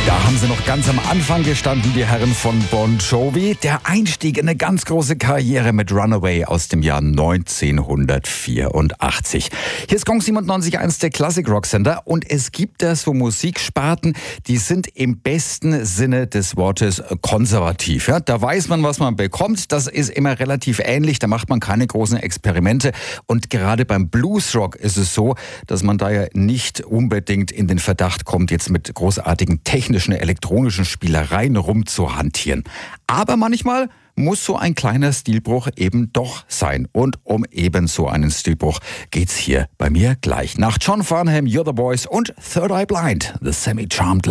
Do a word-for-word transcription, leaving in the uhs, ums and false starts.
Da haben sie noch ganz am Anfang gestanden, die Herren von Bon Jovi. Der Einstieg in eine ganz große Karriere mit Runaway aus dem Jahr neunzehnhundertvierundachtzig. Hier ist Gong siebenundneunzig Komma eins, der Classic-Rock-Sender. Und es gibt da so Musiksparten, die sind im besten Sinne des Wortes konservativ. Ja, da weiß man, was man bekommt. Das ist immer relativ ähnlich. Da macht man keine großen Experimente. Und gerade beim Bluesrock ist es so, dass man da ja nicht unbedingt in den Verdacht kommt, jetzt mit großartigen technischen elektronischen Spielereien rumzuhantieren. Aber manchmal muss so ein kleiner Stilbruch eben doch sein. Und um eben so einen Stilbruch geht's hier bei mir gleich. Nach John Farnham, You're the Boys und Third Eye Blind, The Semi-Charmed Life.